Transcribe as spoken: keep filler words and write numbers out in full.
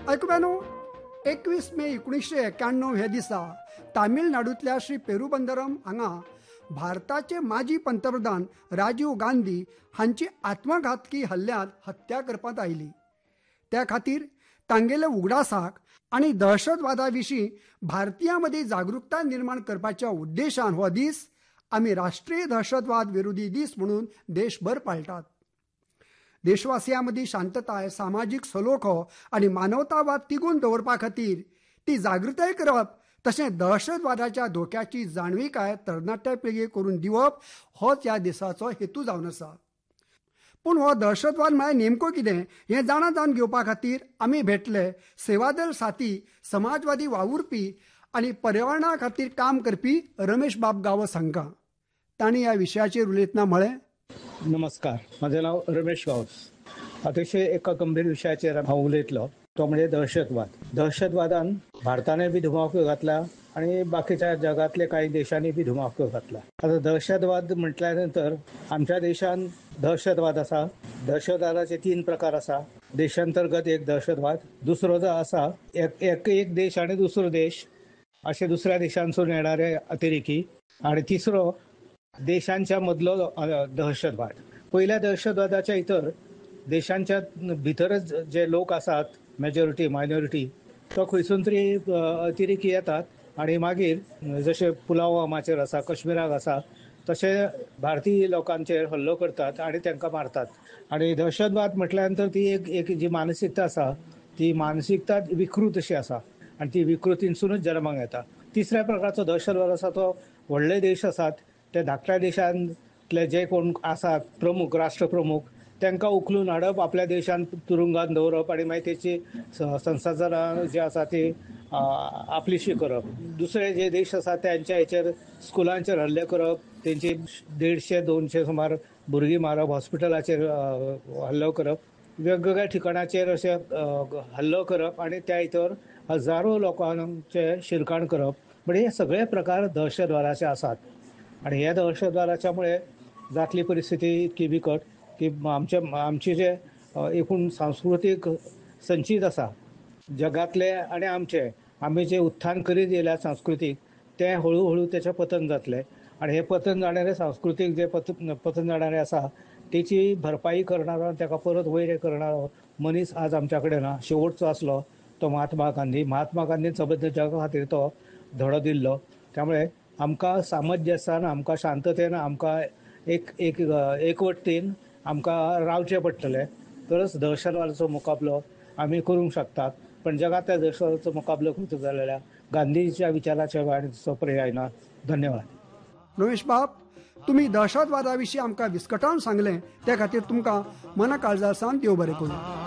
ऐकूयानो, एकवीस मे एकोणीसशे एक्क्याण्णव हे दिसा तामिळनाडूतल्या श्री पेरुबंदरम हांगा भारताचे माजी पंतप्रधान राजीव गांधी हांची आत्मघातकी हल्ल्यांत हत्या करपात आयली. त्या खातीर तांगेले उगडासाक आनी दहशतवादा विशीं भारतीयां मदीं जागृकता निर्माण करपाच्या उद्देशान हो दीस आमी राष्ट्रीय दहशतवाद विरोधी दीस म्हणून देशभर पाळटात. देशवासियां मदीं शांतताय, सामाजीक सलोखो आनी मानवतावाद तिगून दवरपा खातीर ती जागृताय करप, तशेंच दहशतवादाच्या धोक्याची जाणविकाय तरणाट्या पिळगेक करून दिवप होच ह्या दिसाचो हेतू जावन आसा. पूण हो दहशतवाद म्हळ्यार नेमको कितें हें जाणा जावन घेवपा खातीर आमी भेटले सेवादल साथी, समाजवादी वावुरपी आनी पर्यावरणा खातीर काम करपी रमेश बाब गावस हांकां. तांणी ह्या विशयाचेर उलयतना म्हळें, नमस्कार, माझे नाव रमेश गावस. अतिशय एका गंभीर विशयाचेर हांव उलयतलो, तो म्हणजे दहशतवाद. दहशतवादान भारताने बी धुमाकूळ घातला आणि बाकीच्या जगातले काही देशांनी बी धुमाकूळ घातला. आता दहशतवाद म्हटल्या नंतर आमच्या देशान दहशतवाद असा. दहशतवादाचे तीन प्रकार असा. देशांतर्गत एक दहशतवाद, दुसरो जो असा एक एक एक देश आणि दुसरो देश असे दुसऱ्या देशांसून येणारे अतिरेकी, आणि तिसरो देशांच्या मधलो दहशतवाद. पहिल्या दहशतवादाच्या इतर देशांच्या भितरच जे लोक आसात, मेजॉरिटी मायनॉरिटी, तो खंयसून तरी अतिरेकी येतात आणि मागीर जसे पुलवामाचेर आसा, काश्मीराक आसा, तसे भारतीय लोकांचेर हल्लो करतात आणि तांकां मारतात. आणि दहशतवाद म्हटल्या नंतर ती एक एक जी मानसिकता आसा, ती मानसिकता विकृत अशी आसा आणि ती विकृतींसूनच जन्माक येता. तिसऱ्या प्रकारचो दहशतवाद आसा तो व्हडले देश आसात, ते धाकट्या देशांतले जे कोण आसात प्रमुख, राष्ट्रप्रमुख, तांकां उखलून हाडप, आपल्या देशांत तुरुंगात दवरप आणि मागीर तेची संसाधनां जी आसा ती आपलीशी करप. दुसरे जे देश आसात त्यांच्या हेचेर स्कुलांचेर हल्ले करप, तेंची देडशे दोनशे सुमार भुरगीं मारप, हॉस्पिटलाचेर हल्लो करप, वेगवेगळ्या ठिकाणाचेर अशे हल्लो करप आणि त्या हितूर हजारो लोकांचे शिरकाण करप. म्हणजे हे सगळे प्रकार दहशतवादाचे आसात. आणि ह्या दहशतवादाच्या मुळे जातली परिस्थिती इतकी बिकट की आमचे आमचे जे एकूण सांस्कृतीक संचित आसा जगातले आणि आमचे आमी जे उत्थान करीत येयल्या सांस्कृतीक, ते हळू हळू तेचें पतन जातलें. आणि हे पतन जाणारे सांस्कृतीक जे पत पतन जाणारे आसा तेची भरपाई करणारो, ताका परत वयर करणारो मनीस आज आमच्या कडेन ना. शेवटचो आसलो तो महात्मा गांधी. महात्मा गांधीन सबंद जगा खातीर तो धडो दिल्लो. त्यामुळे आमकां सामंजस्यान, आमकां शांततेन, आमकां एक एक एकवट्टीन आमकां रावचें पडटलें. तरच दहशतवादाचो मुकाबलो आमी करूंक शकतात. पण जगांतल्या दहशतवादाचो मुकाबलो करचो जाल्यार गांधीच्या विचाराच्या भायर पर्याय ना. धन्यवाद. रमेश बाब, तुम्ही दहशतवादा विशीं आमकां विस्कटावन सांगलें, त्या खातीर तुमकां मना काळजासान देव बरें करूं.